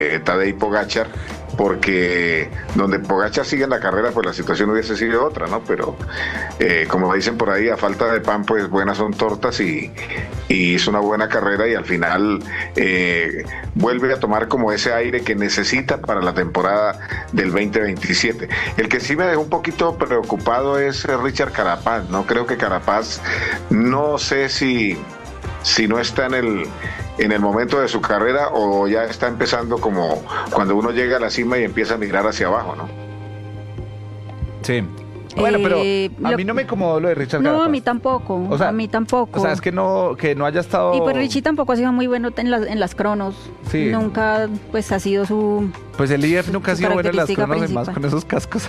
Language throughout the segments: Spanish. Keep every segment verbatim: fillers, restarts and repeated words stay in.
eh, Tadej Pogačar, porque donde Pogačar sigue en la carrera, pues la situación hubiese sido otra, ¿no? Pero eh, como dicen por ahí, a falta de pan, pues buenas son tortas, y, y hizo una buena carrera y al final eh, vuelve a tomar como ese aire que necesita para la temporada del veinte veintisiete. El que sí me dejó un poquito preocupado es Richard Carapaz, ¿no? Creo que Carapaz, no sé si, si no está en el... en el momento de su carrera o ya está empezando como cuando uno llega a la cima y empieza a mirar hacia abajo, ¿no? Sí. Bueno, pero Eh, a lo- mí no me incomodó lo de Richard No, Carapaz. a mí tampoco, O sea, a mí tampoco. O sea, es que no, que no haya estado... Y pues Richie tampoco ha sido muy bueno en las, en las cronos. Sí. Nunca, pues, ha sido su... Pues el I F nunca ha su sido bueno en las característica cronos, además principal. con esos cascos.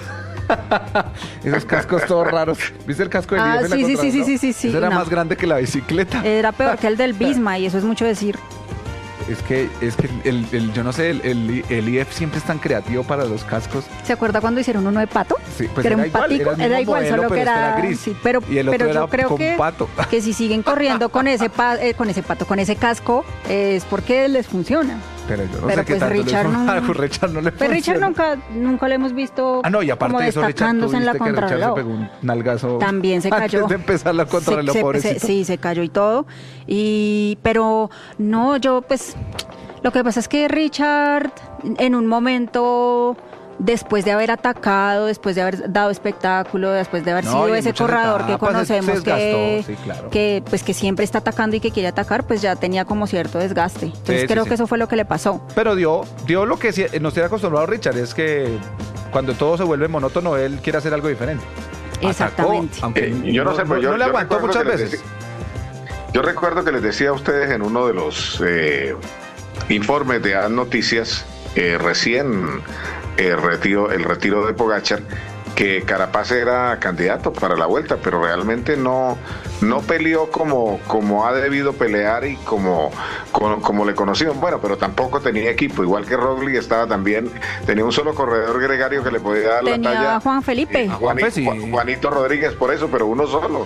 Esos cascos todos raros. ¿Viste el casco del Ah, I F en la sí, sí, sí, contrarreloj? sí, sí, sí, Ese era no. más grande que la bicicleta. Era peor que el del Bisma y eso es mucho decir. Es que, es que el, el- yo no sé, el, el, el I F siempre es tan creativo para los cascos. ¿Se acuerda cuando hicieron uno de pato? Sí, pues que era era un igual, patico, era el mismo era igual, modelo, solo pero que este era, era gris. sí, pero, Y el otro pero era yo creo con que, pato. que si siguen corriendo con ese pa- eh, con ese pato, con ese casco, eh, es porque les funciona. Pero yo no Pero sé qué pues tanto Richard les no- a Richard no le Pero Richard funciona. nunca, nunca lo hemos visto Ah, no, y aparte como de eso, Richard, destacándose en la tuviste que Richard se contrarreloj. pegó un nalgazo También se cayó. antes de empezar la contrarreloj, Se- se- pobrecito. se- sí, se cayó y todo. Y, pero no, yo pues, lo que pasa es que Richard en un momento, después de haber atacado, después de haber dado espectáculo, después de haber No, y sido en ese muchas corredor que etapas se- conocemos se desgastó, que, sí, claro. que pues que siempre está atacando y que quiere atacar, pues ya tenía como cierto desgaste. Entonces Sí, sí, creo sí. que eso fue lo que le pasó. Pero dio, dio lo que sí- nos tiene acostumbrado Richard, es que cuando todo se vuelve monótono, él quiere hacer algo diferente. Atacó, Exactamente. aunque Eh, yo no sé, pero yo, no le yo aguantó recuerdo muchas que les veces. decía- yo recuerdo que les decía a ustedes en uno de los eh, informes de A Noticias, eh, recién eh, retiro, el retiro de Pogačar, que Carapaz era candidato para la Vuelta, pero realmente no, no peleó como, como ha debido pelear y como, como, como le conocían. Bueno, pero tampoco tenía equipo, igual que Roglic estaba también, tenía un solo corredor gregario que le podía dar Tenía la talla. a Juan Felipe. Eh, a Juanito, Juanfe, sí. Juan- Juanito Rodríguez por eso, pero uno solo.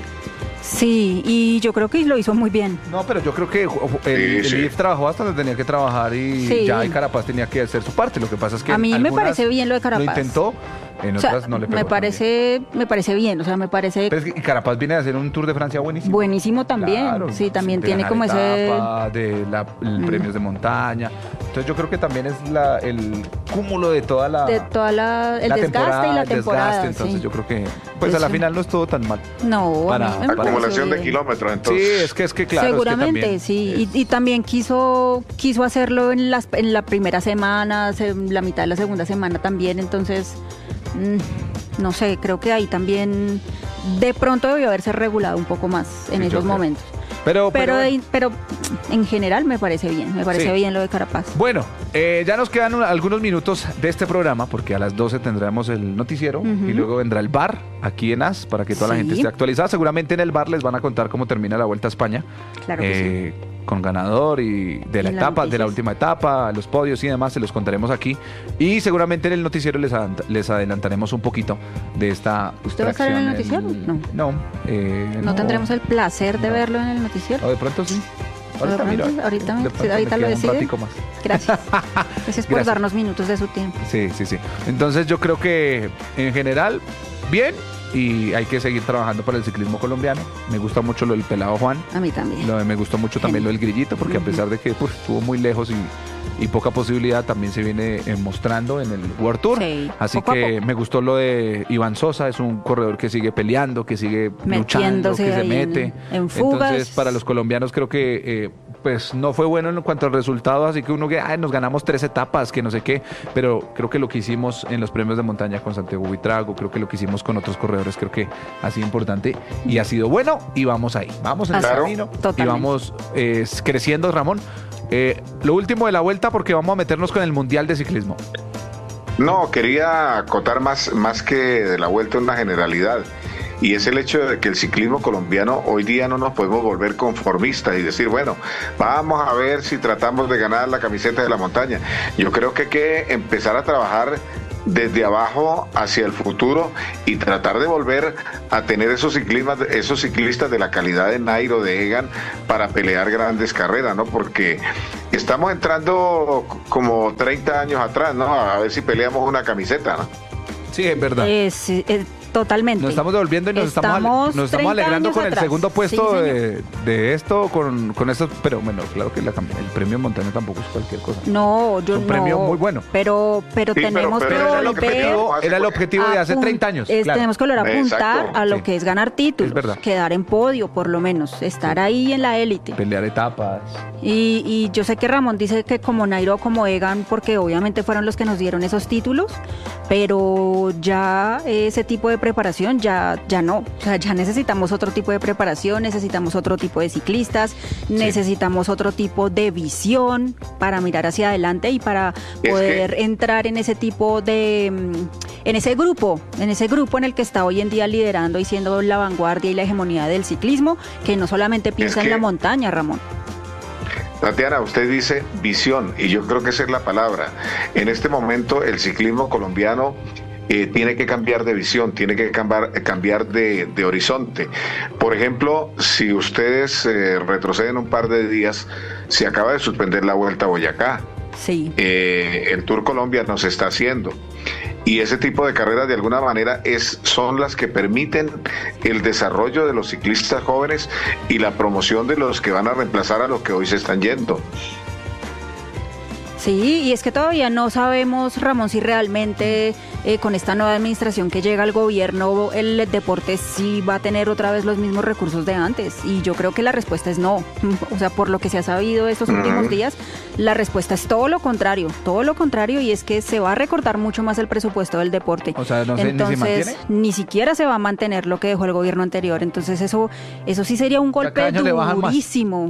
Sí, y yo creo que lo hizo muy bien. No, pero yo creo que ju- ju- el, Sí, el sí. I F trabajó hasta donde tenía que trabajar y Sí. ya y Carapaz tenía que hacer su parte. Lo que pasa es que A mí me algunas parece bien lo de Carapaz. Lo intentó, en O sea, otras no le pegó. me parece, me parece bien, o sea, me parece Pero es que y Carapaz viene a hacer un Tour de Francia buenísimo. buenísimo también. Claro, sí, también de tiene ganar como ese... etapa, de la, el Mm. premios de montaña. Entonces yo creo que también es la, el cúmulo de toda la, de toda la el la desgaste temporada, y la el temporada. desgaste. Entonces sí. yo creo que pues a la Eso. final no estuvo tan mal. No, para- a mí me para- pareció Acumulación de bien. kilómetros, Sí, entonces. es que es que claro. Seguramente, es que también sí. es- Y, y también quiso quiso hacerlo en las en la primera semana, se- la mitad de la segunda semana también. Entonces, mm, no sé, creo que ahí también de pronto debió haberse regulado un poco más en Sí, yo esos creo. momentos. Pero, Pero, pero, de- pero en general me parece bien, me parece Sí. bien lo de Carapaz. bueno, eh, ya nos quedan un- algunos minutos de este programa porque a las doce tendremos el noticiero Ujú. y luego vendrá el bar aquí en A S para que toda la Sí. gente esté actualizada. Seguramente en el bar les van a contar cómo termina la Vuelta a España. Claro que eh, con ganador y de la Y las etapa, de la noticias. última etapa, los podios y demás, se los contaremos aquí. Y seguramente en el noticiero les, adant- les adelantaremos un poquito de esta ¿Usted va a estar en el tracción noticiero? No. eh, No, tendremos el placer de No. verlo en el noticiero. O de pronto sí. Ahorita, De pronto, mira, ahorita me- de pronto ahorita me lo queda un decide. ratico más. Gracias. Gracias por Gracias. darnos minutos de su tiempo. Sí, sí, sí. Entonces yo creo que en general, bien, y hay que seguir trabajando para el ciclismo colombiano. Me gusta mucho lo del pelado Juan. A mí también. Lo de- me gustó mucho también lo del grillito, porque a Ujú. pesar de que pues, estuvo muy lejos y, y poca posibilidad, también se viene eh, mostrando en el World Tour. Sí, Así poco a que poco. me gustó lo de Iván Sosa, es un corredor que sigue peleando, que sigue luchando, Metiéndose que se ahí en- mete. en fugas. Entonces, para los colombianos creo que eh, pues no fue bueno en cuanto al resultado, así que uno que "Ay, nos ganamos tres etapas, que no sé qué", pero creo que lo que hicimos en los premios de montaña con Santiago Buitrago, creo que lo que hicimos con otros corredores, creo que ha sido importante y ha sido bueno y vamos ahí, vamos en el Así, camino y totalmente. vamos eh, creciendo, Ramón. Eh, lo último de la vuelta porque vamos a meternos con el Mundial de Ciclismo. No, quería acotar más, más que de la Vuelta una generalidad. Y es el hecho de que el ciclismo colombiano hoy día no nos podemos volver conformistas y decir, bueno, vamos a ver si tratamos de ganar la camiseta de la montaña. Yo creo que hay que empezar a trabajar desde abajo hacia el futuro y tratar de volver a tener esos ciclistas, esos ciclistas de la calidad de Nairo, de Egan, para pelear grandes carreras, ¿no? Porque estamos entrando como treinta años atrás, ¿no? A ver si peleamos una camiseta, ¿no? Sí, es verdad. Es, es, totalmente. Nos estamos devolviendo y nos estamos, estamos, nos estamos alegrando con atrás. El segundo puesto sí, de, de esto, con, con esto, pero bueno, claro que la, el premio en montaña tampoco es cualquier cosa. No, yo es un no. premio muy bueno. Pero, pero sí, tenemos pero, pero que era volver. El era el objetivo de hace treinta años. Es, claro. Tenemos que volver a apuntar Exacto. a lo sí. que es ganar títulos, es quedar en podio, por lo menos, estar sí. ahí en la élite. Pelear etapas. Y, y yo sé que Ramón dice que como Nairo o como Egan, porque obviamente fueron los que nos dieron esos títulos, pero ya ese tipo de preparación ya, ya no, o sea, ya necesitamos otro tipo de preparación, necesitamos otro tipo de ciclistas, sí. necesitamos otro tipo de visión para mirar hacia adelante y para poder que... entrar en ese tipo de, en ese grupo, en ese grupo en el que está hoy en día liderando y siendo la vanguardia y la hegemonía del ciclismo, que no solamente piensa es que... en la montaña, Ramón. Tatiana, usted dice visión, y yo creo que esa es la palabra. En este momento el ciclismo colombiano eh, tiene que cambiar de visión, tiene que cambiar, cambiar de, de horizonte. Por ejemplo, si ustedes eh, retroceden un par de días, se acaba de suspender la Vuelta a Boyacá. Sí. Eh, el Tour Colombia no se está haciendo. Y ese tipo de carreras de alguna manera es, son las que permiten el desarrollo de los ciclistas jóvenes y la promoción de los que van a reemplazar a los que hoy se están yendo. Sí, y es que todavía no sabemos, Ramón, si realmente eh, con esta nueva administración que llega al gobierno, el deporte sí va a tener otra vez los mismos recursos de antes. Y yo creo que la respuesta es no. O sea, por lo que se ha sabido estos últimos uh-huh. días, la respuesta es todo lo contrario, todo lo contrario, y es que se va a recortar mucho más el presupuesto del deporte. O sea, no sé, Entonces, ¿ni se mantiene? Ni siquiera se va a mantener lo que dejó el gobierno anterior. Entonces, eso, eso sí sería un golpe durísimo.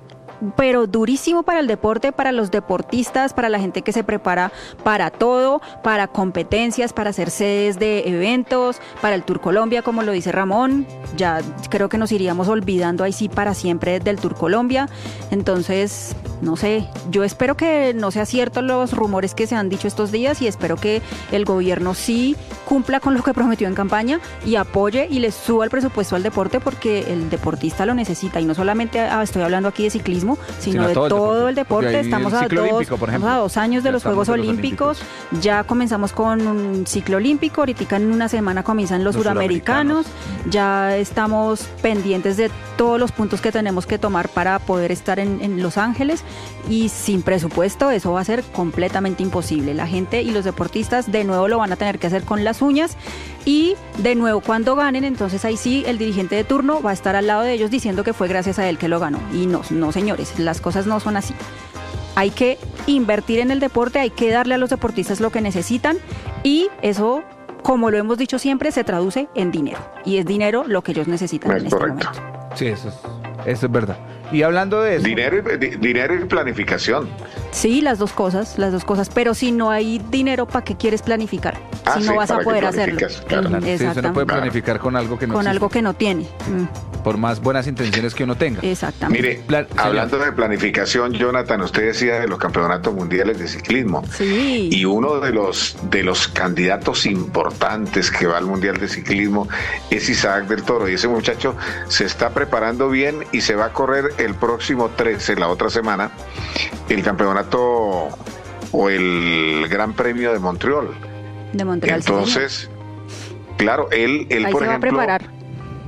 Pero durísimo para el deporte, para los deportistas, para la gente que se prepara para todo, para competencias, para hacer sedes de eventos, para el Tour Colombia, como lo dice Ramón. Ya creo que nos iríamos olvidando ahí sí para siempre del Tour Colombia. Entonces, no sé, yo espero que no sea cierto los rumores que se han dicho estos días y espero que el gobierno sí cumpla con lo que prometió en campaña y apoye y le suba el presupuesto al deporte, porque el deportista lo necesita. Y no solamente ah, estoy hablando aquí de ciclismo, sino, sino de todo, todo el deporte. El deporte. Estamos, a dos, estamos a dos años de ya los Juegos de los Olímpicos. Olímpicos. Ya comenzamos con un ciclo olímpico. Ahorita en una semana comienzan los, los suramericanos. suramericanos. Ya estamos pendientes de todos los puntos que tenemos que tomar para poder estar en, en Los Ángeles. Y sin presupuesto eso va a ser completamente imposible. La gente y los deportistas de nuevo lo van a tener que hacer con las uñas. Y de nuevo cuando ganen, entonces ahí sí el dirigente de turno va a estar al lado de ellos diciendo que fue gracias a él que lo ganó. Y no, no señores, las cosas no son así. Hay que invertir en el deporte, hay que darle a los deportistas lo que necesitan y eso, como lo hemos dicho siempre, se traduce en dinero. Y es dinero lo que ellos necesitan es en correcto. este momento. Sí, eso es, eso es verdad. Y hablando de eso... Dinero y, di, dinero y planificación. Sí, las dos cosas, las dos cosas. Pero si no hay dinero, ¿para qué quieres planificar? Ah, si sí, no vas a poder hacerlo. Claro, claro. Sí, usted no puede planificar con algo que no Con existe. algo que no tiene. Mm. Por más buenas intenciones que uno tenga. Exactamente. Mire, Plan, hablando de planificación, Jonathan, usted decía de los campeonatos mundiales de ciclismo. Sí. Y uno de los, de los candidatos importantes que va al Mundial de Ciclismo es Isaac del Toro. Y ese muchacho se está preparando bien y se va a correr el próximo trece, la otra semana, el campeonato o el Gran Premio de Montreal. De Montreal. Entonces, sí, claro, él, él Ahí por se va ejemplo, a preparar.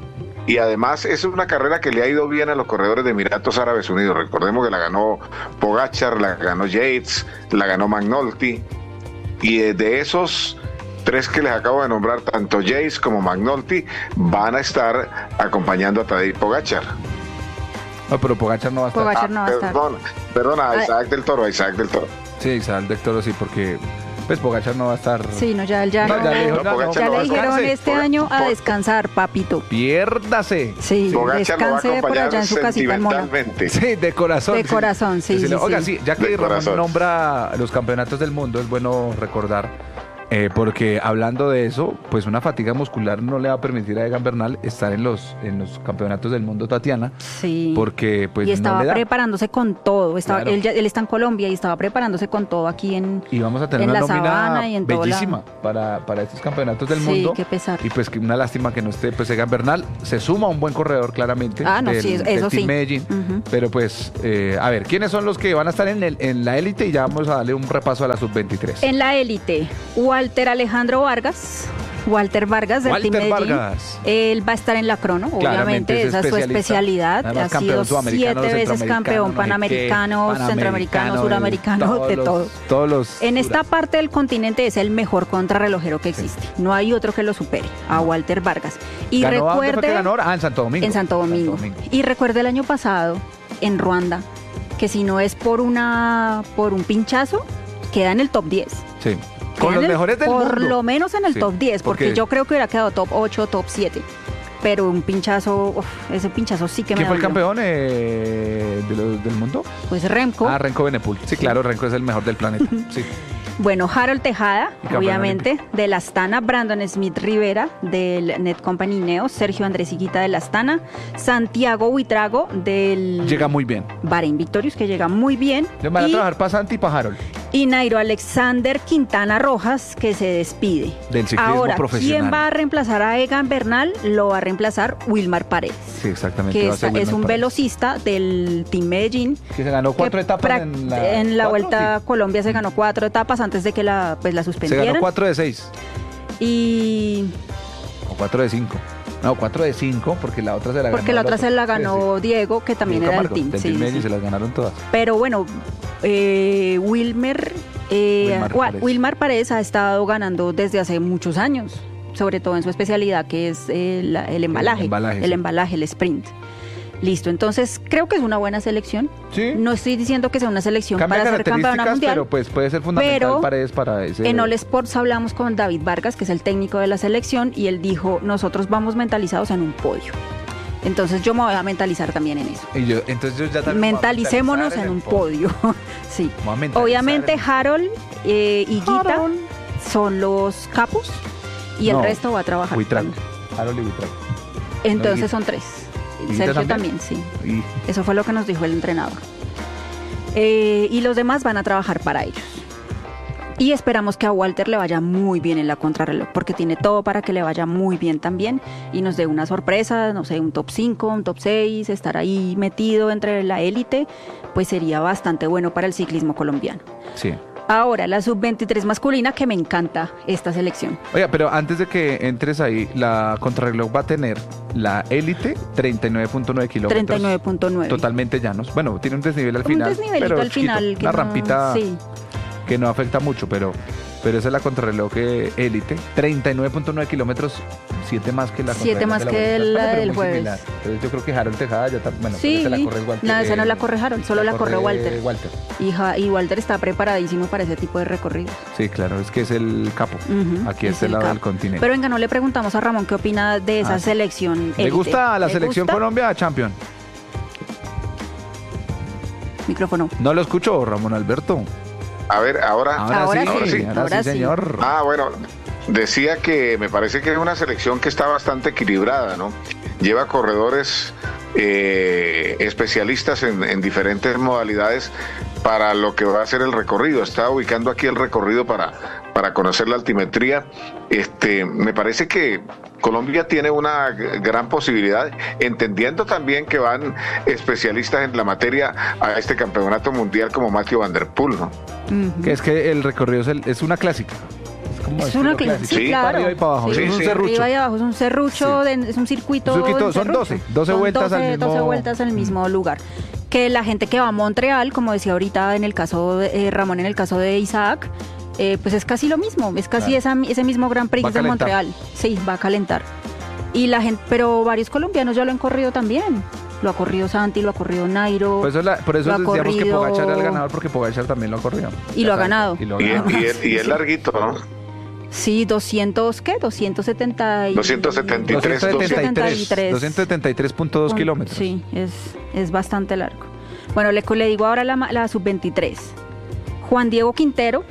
Y además es una carrera que le ha ido bien a los corredores de Emiratos Árabes Unidos. Recordemos que la ganó Pogačar, la ganó Yates, la ganó McNulty. Y de esos tres que les acabo de nombrar, tanto Yates como McNulty van a estar acompañando a Tadej Pogačar. No, pero Pogačar no va a estar. Pogačar no va a ah, estar. Perdón, perdona, a Isaac del Toro, a Isaac del Toro. Sí, Isaac del Toro sí, porque pues Pogačar no va a estar. Sí, no, ya, ya, no, no, ya le, dijo, no, no, no, ya no, le dijeron descanse. este año a descansar, papito. Piérdase. Sí, Pogačar descanse por allá en su casita en Mónaco. Sí, de corazón. De sí. corazón, sí, sí, sí. Oiga, sí, ya que De Ramón corazón. nombra los campeonatos del mundo, es bueno recordar Eh, porque hablando de eso, pues una fatiga muscular no le va a permitir a Egan Bernal estar en los en los campeonatos del mundo, Tatiana. Sí. Porque pues y estaba no le da. preparándose con todo. Estaba, Claro. él, ya- él está en Colombia y estaba preparándose con todo aquí en, Y vamos a tener en una la nómina sabana y en todo bellísima lado. para, para estos campeonatos del Sí, mundo. qué pesar. Y pues que una lástima que no esté pues Egan Bernal. Se suma un buen corredor, claramente. Ah, no, del, sí, eso del Team sí. Medellín. Ujú. Pero pues, eh, a ver, ¿quiénes son los que van a estar en, el, en la élite? Y ya vamos a darle un repaso a la sub veintitrés. En la élite, Walter Alejandro Vargas. Walter Vargas del Walter Team Medellín. Vargas. Él va a estar en la crono, Claramente, obviamente, es esa es su especialista. especialidad. Además, Ha campeón sido sudamericano, siete veces centroamericano, campeón no sé qué, panamericano, centroamericano, de suramericano, de los- todo. Todos los. En esta duras. parte del continente es el mejor contrarrelojero que existe. No hay otro que lo supere, a Walter Vargas. Y ¿Ganó? ¿Dónde fue recuerde que ganó? Ah, en Santo Domingo. en Santo Domingo. Y recuerde el año pasado en Ruanda que si no es por una por un pinchazo queda en el top diez. Sí. Con Queda los en el- mejores del por mundo. lo menos en el Sí, top diez, porque, porque- yo creo que hubiera quedado top ocho, top siete. Pero un pinchazo, uf, ese pinchazo sí que me ¿Quién fue el dolió. campeón eh, de los- del mundo? Pues Remco. Ah, Renko Benepul. Sí, claro, Renko es el mejor del planeta. Sí. Bueno, Harold Tejada, Y campeón obviamente, de la Astana, Brandon Smith Rivera, del Net Company Neo, Sergio Andrés Higuita de la Astana, Santiago Huitrago, del Llega muy bien. Bahrein Victorious, que llega muy bien, Le van a y, trabajar para Santi y para Harold. y Nairo Alexander Quintana Rojas, que se despide. Del ciclismo Ahora, profesional. ¿quién va a reemplazar a Egan Bernal? Lo va a reemplazar Wilmar Paredes, Sí, exactamente. que va a es, ser es Wilmer un Paredes. velocista del Team Medellín. Que se ganó cuatro que etapas prac- en la, en la ¿cuatro? Vuelta a Sí. Colombia se ganó cuatro etapas antes de que la, pues, la Se suspendieran. ganó cuatro de seis. Y O cuatro de cinco. No, cuatro de cinco, porque la otra se la ganó. porque la el otra otro. se la Sí, ganó Diego, que sí. también Diego era del Camargo, team. del sí, Team sí, Medellín, sí. se las ganaron todas. Pero bueno, eh, Wilmer, eh, Wilmar Wa- Paredes. Wilmar Paredes ha estado ganando desde hace muchos años, sobre todo en su especialidad que es el, el embalaje, embalaje, el sí. embalaje, el sprint. Listo, entonces creo que es una buena selección. Sí. No estoy diciendo que sea una selección Cambia para ser campeona características, mundial. pero pues puede ser fundamental Pero Paredes para ese. En All Sports hablamos con David Vargas, que es el técnico de la selección, y él dijo, nosotros vamos mentalizados en un podio. Entonces yo me voy a mentalizar también en eso. Y yo, entonces yo ya también me voy a Mentalicémonos mentalizar en un el podio. Sí. Me voy a mentalizar Obviamente en el- Harold eh, y Guita Harold. son los capos y el No, resto va a trabajar. Huitrago. también. Harold y Huitrago. Entonces Guita. son tres. ¿Y Guita Sergio también? también, sí. Y Eso fue lo que nos dijo el entrenador. Eh, y los demás van a trabajar para ellos. Y esperamos que a Walter le vaya muy bien en la contrarreloj, porque tiene todo para que le vaya muy bien también y nos dé una sorpresa, no sé, un top cinco, un top seis, estar ahí metido entre la élite, pues sería bastante bueno para el ciclismo colombiano. sí. Ahora, la sub veintitrés masculina, que me encanta esta selección. Oiga, pero antes de que entres ahí, la contrarreloj va a tener la élite treinta y nueve punto nueve kilómetros. treinta y nueve punto nueve. Totalmente llanos. Bueno, tiene un desnivel al Un final. desnivelito pero al chiquito, final. que una no- rampita Sí. que no afecta mucho, pero, pero esa es la contrarreloj eh, élite. treinta y nueve punto nueve kilómetros, siete más que la Siete contrarreloj más de la que Vuelta a la España, pero del muy jueves. similar. Entonces yo creo que Harold Tejada ya está, bueno, Sí, pero esa la corre Walter. no, esa no eh, la corre Harold, solo la corre Walter. Walter. Y, Ja- y Walter está preparadísimo para ese tipo de recorridos. Sí, claro, es que es el capo. Ujú, Aquí a es este el lado del capo. continente. Pero venga, no le preguntamos a Ramón qué opina de esa Ah, sí. selección. ¿Le élite. gusta la ¿Le selección gusta? Colombia Champion? Micrófono. No lo escucho, Ramón Alberto. A ver, ahora. Ahora sí, ahora sí, ahora sí. señor. Ah, bueno, decía que me parece que es una selección que está bastante equilibrada, ¿no? Lleva corredores eh, especialistas en, en diferentes modalidades para lo que va a ser el recorrido. Estaba ubicando aquí el recorrido para, para conocer la altimetría. Este, me parece que Colombia tiene una g- gran posibilidad, entendiendo también que van especialistas en la materia a este campeonato mundial como Matthew Van Der Poel, ¿no? Ujú. Que es que el recorrido es, el- es una clásica. Es como Es estilo una cla- clásico. sí, Sí, claro. para arriba y para abajo. Sí, es un sí. serrucho. Arriba y abajo es un serrucho, Sí. de- es un circuito. Un circuito, de son serrucho. doce, doce Son vueltas al doce, mismo- doce vueltas al mismo lugar. Que la gente que va a Montreal, como decía ahorita en el caso de eh, Ramón, en el caso de Isaac, eh, pues es casi lo mismo, es casi Claro. esa- ese mismo Gran Prix Va a de calentar. Montreal. Sí, va a calentar. Y la gente, pero varios colombianos ya lo han corrido también. Lo ha corrido Santi, lo ha corrido Nairo. Por eso, la- por eso Lo ha decíamos que corrido- Pogacar era el ganador, porque Pogacar también lo ha corrido. Y lo ha Ya saben, ganado. Y lo ha Y, ganado. y, es- y es larguito, ¿no? Sí, doscientos, ¿qué? doscientos setenta y... doscientos setenta y tres, doscientos setenta y tres, tres. doscientos setenta y tres punto dos Con- kilómetros. Sí, es, es bastante largo. Bueno, le, le digo ahora la, ma- la sub veintitrés. Juan Diego Quintero,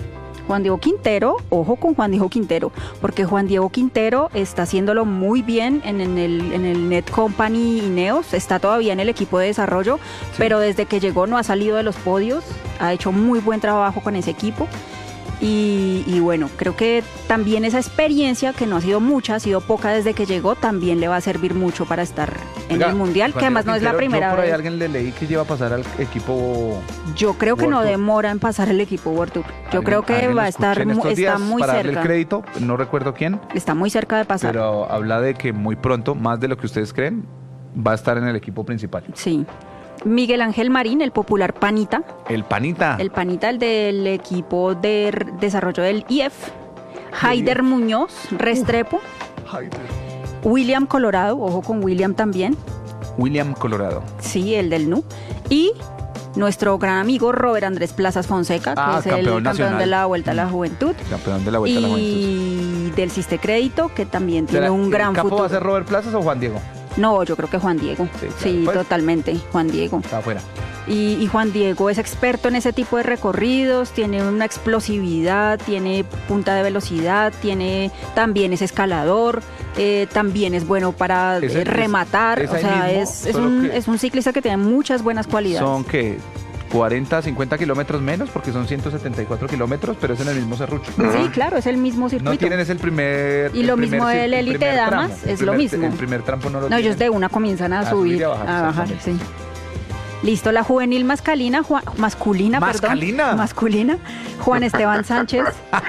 Juan Diego Quintero, ojo con Juan Diego Quintero, porque Juan Diego Quintero está haciéndolo muy bien en, en, el, en el Net Company Ineos, está todavía en el equipo de desarrollo, sí. pero desde que llegó no ha salido de los podios, ha hecho muy buen trabajo con ese equipo. Y, y bueno, creo que también esa experiencia, que no ha sido mucha, ha sido poca desde que llegó, también le va a servir mucho para estar en Oiga, el Mundial, que además no es la primera yo por ahí vez. Alguien le leí que lleva a pasar al equipo. Yo creo que World no Tour. demora en pasar el equipo World Tour. Yo creo que va a estar mu- está muy para cerca. Darle el crédito, no recuerdo quién. Está muy cerca de pasar. Pero habla de que muy pronto, más de lo que ustedes creen, va a estar en el equipo principal. Sí. Miguel Ángel Marín, el popular Panita. El Panita. El Panita, el del equipo de r- desarrollo del I F. Haider Muñoz, Restrepo. Uh, Haider. William Colorado, ojo con William también. William Colorado. Sí, el del N U. Y nuestro gran amigo Robert Andrés Plazas Fonseca, Ah, que es el campeón campeón nacional. de la Vuelta a la Juventud. Campeón de la Vuelta a la Juventud. Y del Ciste Crédito, que también tiene ¿Será- un gran ¿El capo futuro. va a ser Robert Plazas o Juan Diego? No, yo creo que Juan Diego. Sí, claro. Sí, Pues- totalmente, Juan Diego. Está afuera. Y, y Juan Diego es experto en ese tipo de recorridos, tiene una explosividad, tiene punta de velocidad, tiene también es escalador, eh, también es bueno para Es eh, el- rematar, es- es o ahí sea, mismo, es, es solo un, que- es un ciclista que tiene muchas buenas cualidades. Son que cuarenta, cincuenta kilómetros menos, porque son ciento setenta y cuatro kilómetros, pero es en el mismo serrucho. Sí, claro, es el mismo circuito. No tienen es el primer. Y el lo primer mismo cir- del el élite primer damas, tramo. El es lo primer- mismo. El primer tramo no lo No, ellos tienen. de una comienzan a, A subir, subir y a bajar, a bajar, sí. exactamente. Listo, la juvenil masculina, Juan- masculina, ¿Masculina? perdón. Masculina. Juan Esteban Sánchez.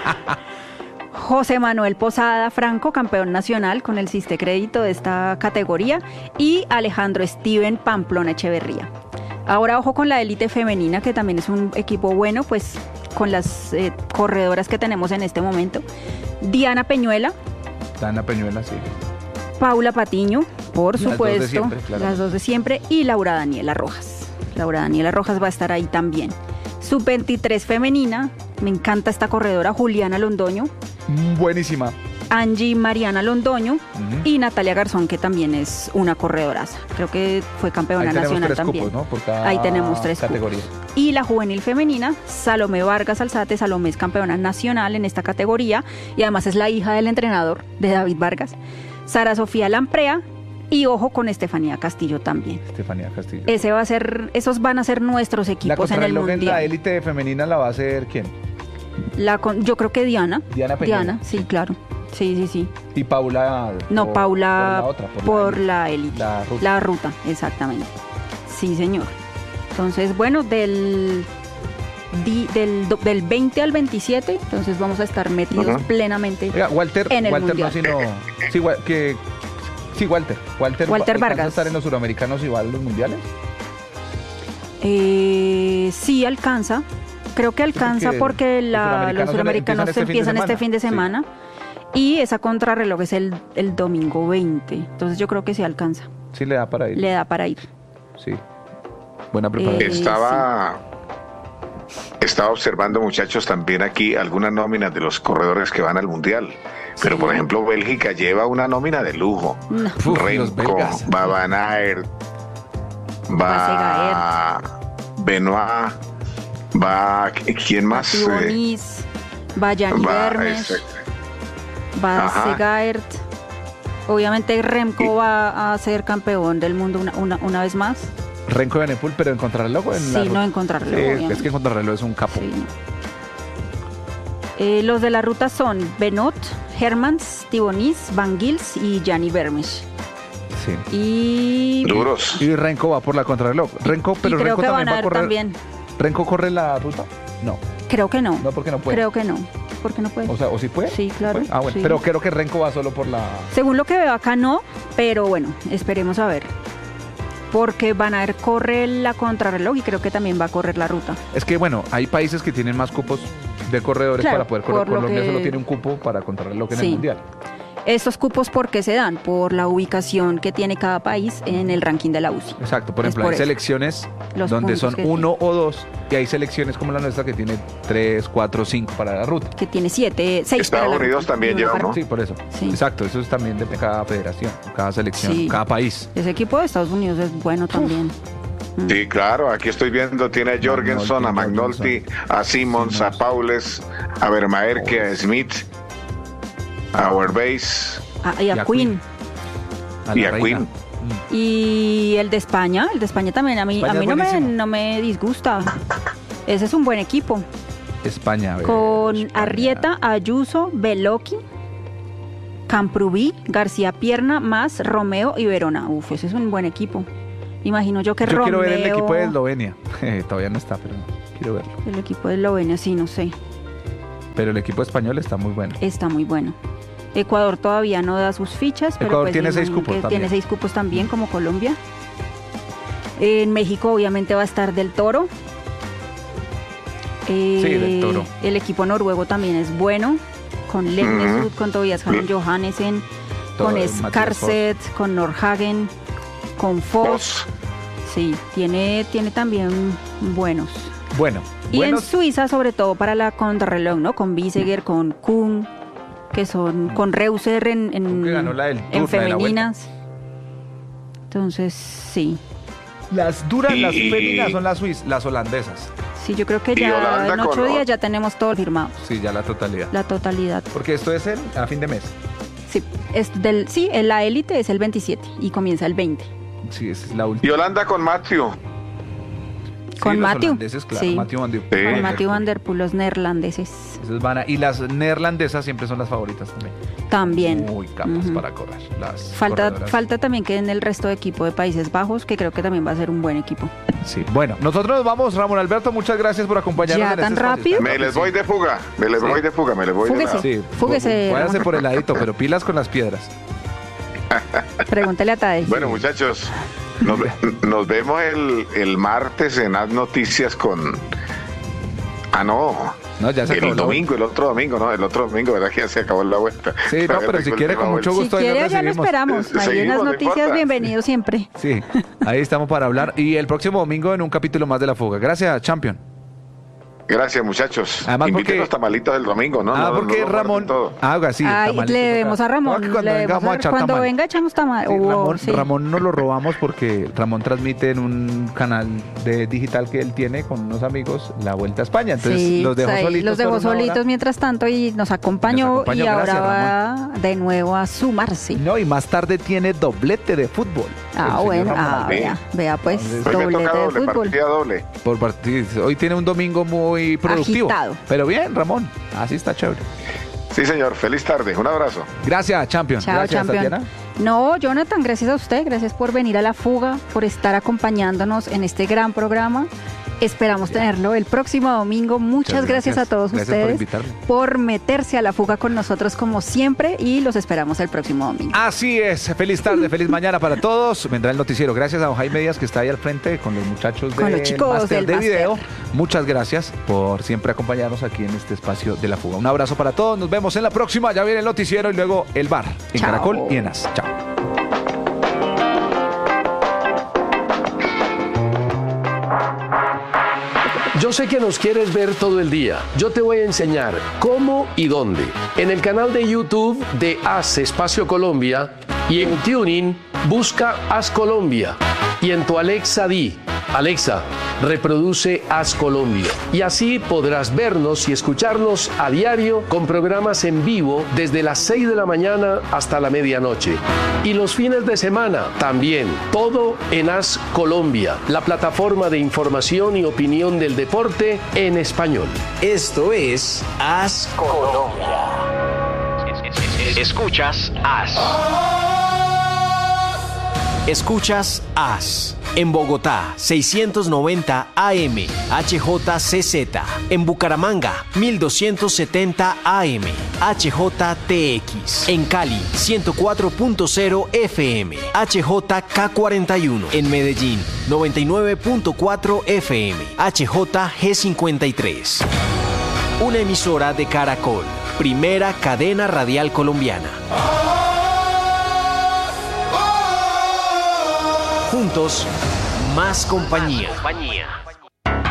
José Manuel Posada Franco, campeón nacional con el Ciste Crédito de esta categoría. Y Alejandro Steven Pamplona Echeverría. Ahora ojo con la élite femenina, que también es un equipo bueno, pues con las eh, corredoras que tenemos en este momento. Diana Peñuela, Dana Peñuela, sí. Paula Patiño, por Las dos de supuesto, siempre, claro. las dos de siempre, y Laura Daniela Rojas. Laura Daniela Rojas va a estar ahí también. sub veintitrés femenina, me encanta esta corredora, Juliana Londoño, Buenísima. Angie Mariana Londoño Ujú. y Natalia Garzón, que también es una corredoraza. Creo que fue campeona Ahí tenemos nacional tres también. cupos, ¿no? Por cada Ahí tenemos tres categoría. cupos. Y la juvenil femenina, Salomé Vargas Alzate. Salomé es campeona nacional en esta categoría y además es la hija del entrenador de David Vargas. Sara Sofía Lamprea y ojo con Estefanía Castillo también. Estefanía Castillo. Ese va a ser, esos van a ser nuestros La equipos en el contrarreloj en la mundial. élite femenina la va a hacer ¿quién? La con- yo creo que Diana. Diana Peñuela. Diana, sí, claro. Sí, sí, sí. Y Paula. No, por- Paula Por la otra, por, por la la élite. La ruta. La ruta, exactamente. Sí, señor. Entonces, bueno, del, di- del, do- del veinte al veintisiete, entonces vamos a estar metidos Ajá. plenamente. Oiga, Walter, en el Walter no, mundial. sino. Sí, Wa- que, sí, Walter. Walter, Walter ¿alcanza Vargas. a estar en los suramericanos y va a los mundiales? Eh, sí, alcanza. Creo que alcanza porque porque la- los los suramericanos suramericanos empiezan este fin de semana. Y esa contrarreloj es el, el domingo veinte. Entonces yo creo que sí alcanza. Sí, le da para ir. Le da para ir. Sí. Buena preparación. Eh, Estaba, estaba observando, muchachos, también aquí algunas nóminas de los corredores que van al Mundial. Pero, Sí. por ejemplo, Bélgica lleva una nómina de lujo. No. Uf, los Remco, belgas. va Van Aert, va Benoit, va... ¿Quién más? Eh, Tibonis, va Gianni va, Vermes, exacto. va Ajá. Segaert. Obviamente Remco va a ser campeón del mundo una, una, una vez más. Renko de Benepul, pero en contrarreloj o en la Sí, ruta? no en contrarreloj, Sí, obviamente. es que en contrarreloj es un capo. Sí, no. Eh, los de la ruta son Benot, Hermans, Tibonis, Van Gils y Gianni Vermes. Sí. Y, Duros. Y Renko va por la contrarreloj. Renko, y pero creo Renko que también Van va a Aert correr. también. ¿Renko corre la ruta? No. Creo que no. No, porque no puede. Creo que no. ¿Por qué no puede? O sea, ¿o sí puede? Sí, claro, ¿Puede? Ah, bueno. sí. Pero creo que Renko va solo por la. Según lo que veo acá no, pero bueno, esperemos a ver. Porque Van Aert corre la contrarreloj y creo que también va a correr la ruta. Es que, bueno, hay países que tienen más cupos de corredores Claro, para poder correr. por lo Colombia que- solo tiene un cupo para contrarreloj en Sí. el mundial. Estos cupos, ¿por qué se dan? Por la ubicación que tiene cada país en el ranking de la U C I. Exacto. Por Es ejemplo, por hay eso. selecciones Los donde puntos son que uno o dos, y hay selecciones como la nuestra que tiene tres, cuatro, cinco para la ruta. Que tiene siete, seis para Estados la Unidos ruta también y uno lleva, para- ¿no? Sí, por eso. Sí. Exacto. Eso es también de cada federación, cada selección, Sí. cada país. Ese equipo de Estados Unidos es bueno también. Sí, claro, aquí estoy viendo, tiene a Jorgensen, a McNulty, a Simmons, a Paules, a Vermaerke, a Smith, a Werbase Ah, y a, Y a Queen. A la y a reina. Queen. Y el de España, el de España también, a mí, España a mí es no, me, buenísimo. no me disgusta. Ese es un buen equipo. España. a ver, Con España. Arrieta, Ayuso, Beloki, Camprubí, García Pierna, más Romeo y Verona. Uf, ese es un buen equipo. Imagino yo que Yo Romeo... quiero ver el equipo de Eslovenia. Todavía no está, pero quiero verlo. El equipo de Eslovenia, sí, no sé. Pero el equipo español está muy bueno. Está muy bueno. Ecuador todavía no da sus fichas, pero Ecuador pues tiene me seis imagino cupos que también. tiene seis cupos también, como Colombia. En México obviamente va a estar Del Toro. Eh, Sí, Del Toro. El equipo noruego también es bueno, con Lemnesud, con Tobias Hagen Johannessen, Todo con el Matías Skarset, con Norhagen, con Foss. Voss. Sí, tiene, tiene también buenos. Bueno, Y buenos. en Suiza, sobre todo para la contrarreloj, ¿no? Con Biseguer, con Kuhn, que son con Reuser en, en, Kuhn que ganó la del en Tour, la de la femeninas. Entonces, sí. Las duras, Y- las féminas son las suizas, las holandesas. Sí, yo creo que Y ya Holanda en ocho con- días ya tenemos todo firmado, Sí, ya la totalidad. la totalidad. Porque esto es el, a fin de mes. Sí, es del, sí, en la élite es el veintisiete y comienza el veinte. Sí, esa es la Y última. Holanda con Matthew. Con los Matthew. holandeses, claro, Sí. Matthew Van Der- Sí. Van Con Der Matthew Poel. Van Der Poel, los neerlandeses Esas van a- y las neerlandesas siempre son las favoritas también. también. Muy capas Ujú. para correr. Las Falta, corredoras. falta también que en el resto de equipo de Países Bajos, que creo que también va a ser un buen equipo. Sí. Bueno, nosotros nos vamos, Ramón Alberto, muchas gracias por acompañarnos. ¿Ya en tan este espacio. rápido? Me les voy de fuga, me les Sí. voy de fuga, me les voy Fúguese. de Sí, Fúguese, váyase Ramón. por el ladito, pero pilas con las piedras. Pregúntale a Tadej. Bueno, muchachos, nos, nos vemos el, el martes en Haz Noticias con... Ah, no. No, ya se acabó El la domingo, el otro domingo, ¿no? El otro domingo, ¿verdad que ya se acabó la vuelta? Sí, no, pero si quiere, con mucho Si gusto ahí lo quiere, allá lo recibimos. esperamos. Ahí en Seguimos, las no noticias, importa. bienvenido siempre. Sí, ahí estamos para hablar. Y el próximo domingo en un capítulo más de La Fuga. Gracias, Champion. Gracias, muchachos. Además, Inviten porque- los tamalitos del domingo, ¿no? ah, No, porque no lo Ramón... guarden todo. Ah, oiga, sí. Ay, tamalitos, le debemos a oiga. Ramón. No, que cuando le venga debemos vamos a a- echar cuando tamal. venga echamos tamal. Sí, Oh, Ramón, sí. Ramón nos lo robamos porque Ramón transmite en un canal de digital que él tiene con unos amigos La Vuelta a España. Entonces Sí, los dejó ahí solitos. los dejó por una hora. solitos mientras tanto y nos acompañó, Nos acompañó, y ahora gracias, va de nuevo a sumarse. No, y más tarde tiene doblete de fútbol. El Ah, señor bueno, Ramón ah, Alberto. vea, vea pues, Entonces, Hoy me doblete toca de doble, fútbol. partida doble. Por partido. Hoy tiene un domingo muy productivo. Agitado. Pero bien, Ramón. Así está chévere. Sí, señor. Feliz tarde. Un abrazo. Gracias, Champion. Chao, Gracias, campeón. Tatiana. No, Jonathan, gracias a usted, gracias por venir a La Fuga, por estar acompañándonos en este gran programa. Esperamos tenerlo el próximo domingo. Muchas Muchas gracias. gracias. a todos Gracias por ustedes invitarme. por meterse a La Fuga con nosotros como siempre y los esperamos el próximo domingo. Así es. Feliz tarde, feliz mañana para todos. Vendrá el noticiero. Gracias a don Jaime Díaz que está ahí al frente con los muchachos Con del los chicos máster del de máster. video. Muchas gracias por siempre acompañarnos aquí en este espacio de La Fuga. Un abrazo para todos. Nos vemos en la próxima. Ya viene el noticiero y luego el bar en Chao. Caracol y en As. Chao. Yo sé que nos quieres ver todo el día. Yo te voy a enseñar cómo y dónde. En el canal de YouTube de As Espacio Colombia y en Tuning busca As Colombia. Y en tu Alexa di, Alexa, reproduce As Colombia. Y así podrás vernos y escucharnos a diario con programas en vivo desde las seis de la mañana hasta la medianoche. Y los fines de semana también. Todo en As Colombia, la plataforma de información y opinión del deporte en español. Esto es As Colombia. Escuchas As. Escuchas As. En Bogotá, seiscientos noventa A M, H J C Z. En Bucaramanga, mil doscientos setenta A M, H J T X. En Cali, ciento cuatro punto cero F M, H J K cuarenta y uno. En Medellín, noventa y nueve punto cuatro F M, H J G cincuenta y tres. Una emisora de Caracol, primera cadena radial colombiana. Juntos, más compañía.